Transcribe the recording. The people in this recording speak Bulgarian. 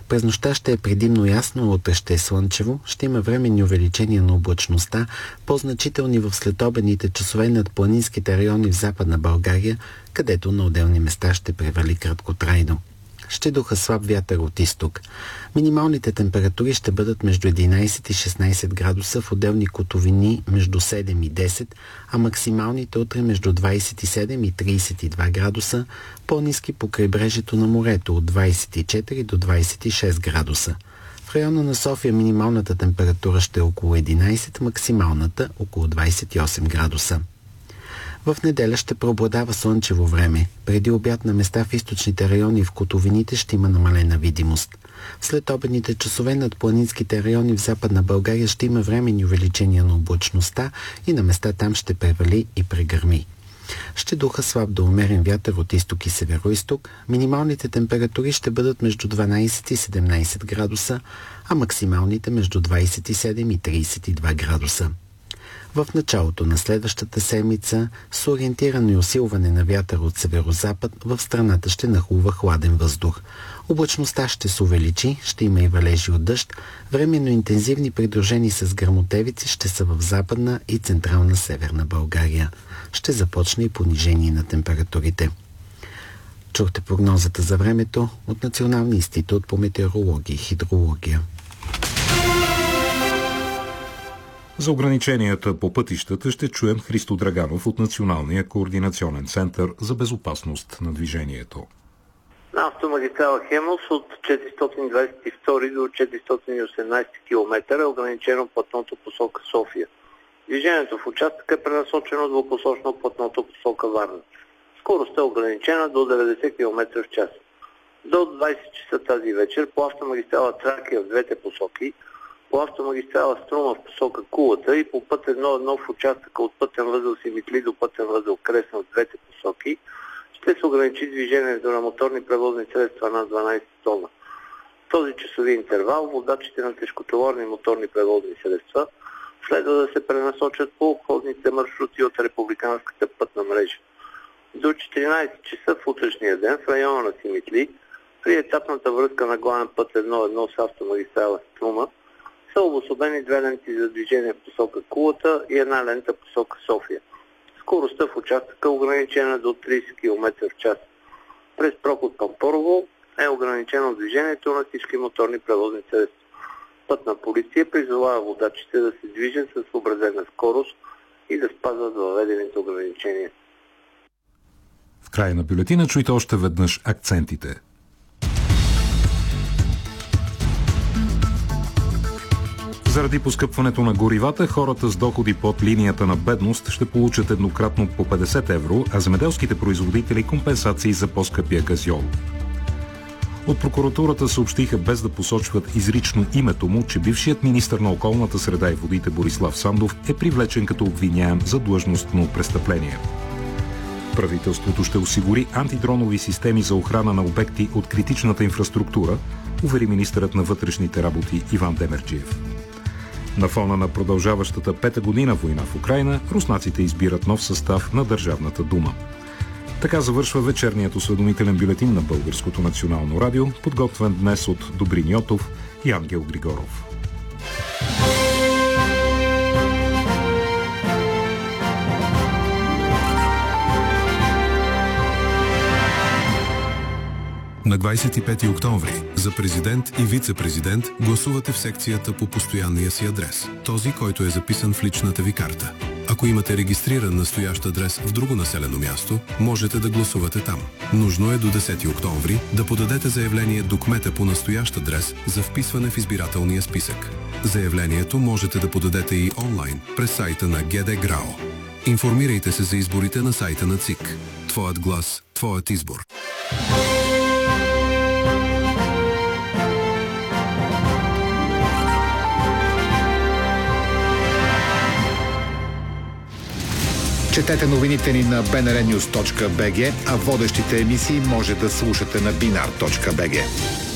През нощта ще е предимно ясно, утре ще е слънчево, ще има временни увеличения на облачността, по-значителни в следобедните часове над планинските райони в Западна България, където на отделни места ще превали краткотрайно. Ще духа слаб вятър от изток. Минималните температури ще бъдат между 11 и 16 градуса, в отделни котловини между 7 и 10, а максималните утре между 27 и 32 градуса, по-ниски по крайбрежието на морето от 24 до 26 градуса. В района на София минималната температура ще е около 11, максималната около 28 градуса. В неделя ще преобладава слънчево време. Преди обяд на места в източните райони и в котловините ще има намалена видимост. След обедните часове над планинските райони в Западна България ще има временни увеличения на облачността и на места там ще превали и прегърми. Ще духа слаб до умерен вятър от изток и североизток. Минималните температури ще бъдат между 12 и 17 градуса, а максималните между 27 и 32 градуса. В началото на следващата седмица с ориентирано и усилване на вятър от северозапад в страната ще нахлува хладен въздух. Облачността ще се увеличи, ще има и валежи от дъжд. Временно интензивни придружени с гръмотевици ще са в Западна и Централна Северна България. Ще започне и понижение на температурите. Чухте прогнозата за времето от Националния институт по метеорология и хидрология. За ограниченията по пътищата ще чуем Христо Драганов от Националния координационен център за безопасност на движението. На автомагистрала Хемус от 422 до 418 км е ограничено платното посока София. Движението в участъка е пренасочено двупосочно платното посока Варна. Скоростта е ограничена до 90 км в час. До 20 часа тази вечер по автомагистрала Тракия в двете посоки, по автомагистрала Струма в посока Кулата и по път 1-1 в участъка от пътен възел Симитли до пътен възел Кресна в двете посоки ще се ограничи движението на моторни превозни средства над 12 тона. В този часови интервал водачите на тежкотоварни моторни превозни средства следва да се пренасочат по обходните маршрути от републиканската пътна мрежа. До 14 часа в утрешния ден в района на Симитли при етапната връзка на главен път 1-1 с автомагистрала Струма са обособени две ленти за движение в посока Кулата и една лента в посока София. Скоростта в участъка е ограничена до 30 км в час. През проход Пампорово е ограничено движението на всички моторни превозни средства. Пътна полиция призовава водачите да се движат със съобразена скорост и да спазват въведените ограничения. В края на бюлетина чуйте още веднъж акцентите. Заради поскъпването на горивата, хората с доходи под линията на бедност ще получат еднократно по 50 евро, а земеделските производители компенсации за по-скъпия газьол. От прокуратурата съобщиха, без да посочват изрично името му, че бившият министър на околната среда и водите Борислав Сандов е привлечен като обвиняем за длъжностно престъпление. Правителството ще осигури антидронови системи за охрана на обекти от критичната инфраструктура, увери министърът на вътрешните работи Иван Демерджиев. На фона на продължаващата 5-та година война в Украйна, руснаците избират нов състав на Държавната дума. Така завършва вечерният осведомителен бюлетин на Българското национално радио, подготвен днес от Добрин Йотов и Ангел Григоров. На 25 октомври за президент и вице-президент гласувате в секцията по постоянния си адрес, този, който е записан в личната ви карта. Ако имате регистриран настоящ адрес в друго населено място, можете да гласувате там. Нужно е до 10 октомври да подадете заявление до кмета по настоящ адрес за вписване в избирателния списък. Заявлението можете да подадете и онлайн през сайта на ГД ГРАО. Информирайте се за изборите на сайта на ЦИК. Твоят глас, твоят избор. Четете новините ни на bnrnews.bg, а водещите емисии може да слушате на binar.bg.